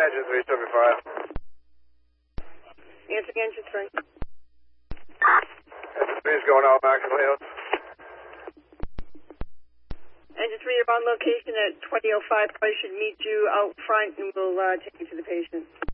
Engine 375. Answering Engine 3. Engine 3 is going out, Max and Leo. Engine 3, you're on location at 2005. I should meet you out front and we'll take you to the patient.